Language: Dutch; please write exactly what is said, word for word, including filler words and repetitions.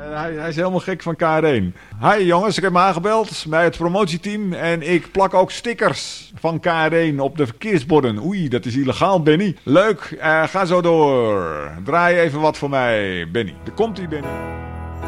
Hij, hij is helemaal gek van K R één. Hi jongens, ik heb me aangebeld bij het promotieteam en ik plak ook stickers van K R één op de verkeersborden. Oei, dat is illegaal, Benny. Leuk, uh, ga zo door. Draai even wat voor mij, Benny. Er komt ie, Benny.